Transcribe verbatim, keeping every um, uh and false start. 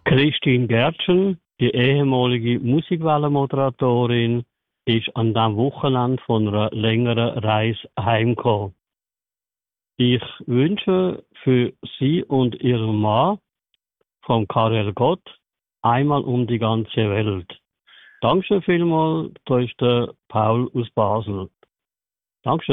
Christine Gertschen, die ehemalige Musikwellenmoderatorin, ist an diesem Wochenende von einer längeren Reise heimgekommen. Ich wünsche für sie und ihren Mann vom Karel Gott einmal um die ganze Welt. Dankeschön vielmals, da ist der Paul aus Basel. Dankeschön.